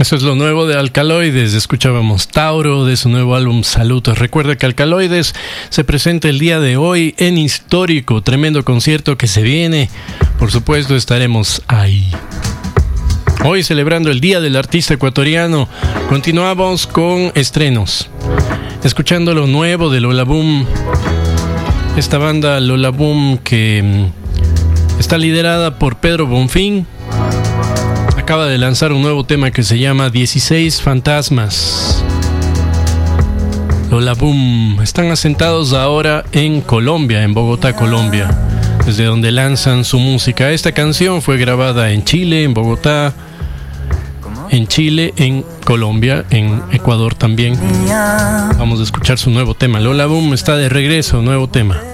Eso es lo nuevo de Alcaloides. Escuchábamos Tauro de su nuevo álbum Saludos. Recuerda que Alcaloides se presenta el día de hoy en Histórico, tremendo concierto que se viene. Por supuesto estaremos ahí. Hoy celebrando el Día del Artista Ecuatoriano, continuamos con estrenos. Escuchando lo nuevo de Lola Boom. Esta banda Lola Boom que está liderada por Pedro Bonfín. Acaba de lanzar un nuevo tema que se llama 16 Fantasmas. Lola Boom están asentados ahora en Colombia, en Bogotá, Colombia, desde donde lanzan su música. Esta canción fue grabada en Chile, en Bogotá, en Chile, en Colombia, en Ecuador también. Vamos a escuchar su nuevo tema. Lola Boom está de regreso, nuevo tema.